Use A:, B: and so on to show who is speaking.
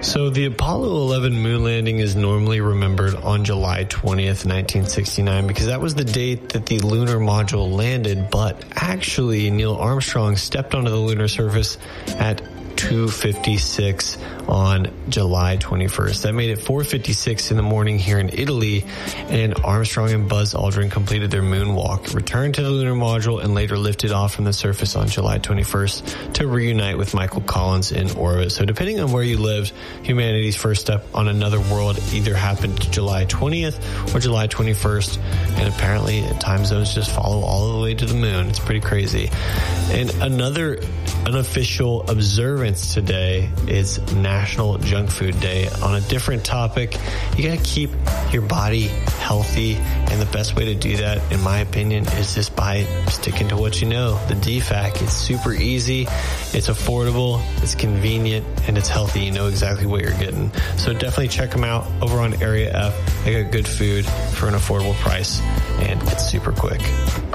A: So the Apollo 11 moon landing is normally remembered on July 20th, 1969, because that was the date that the lunar module landed, but actually Neil Armstrong stepped onto the lunar surface at 2:56 on July 21st. That made it 4:56 in the morning here in Italy, and Armstrong and Buzz Aldrin completed their moonwalk, returned to the lunar module, and later lifted off from the surface on July 21st to reunite with Michael Collins in orbit. So depending on where you lived, humanity's first step on another world either happened July 20th or July 21st, and apparently time zones just follow all the way to the moon. It's pretty crazy. And another unofficial observance today is National Junk Food Day. On a different topic, you gotta keep your body healthy, and the best way to do that, in my opinion, is just by sticking to what you know. The DFAC, it's super easy, it's affordable, it's convenient, and it's healthy. You know exactly what you're getting. So definitely check them out over on Area F. They got good food for an affordable price, and it's super quick.